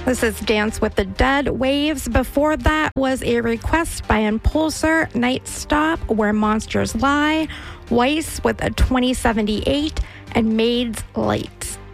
This is Dance with the Dead, Waves. Before that was a request by Impulsor, Night Stop, Where Monsters Lie, Weiss with a 2078, and Maids Lights.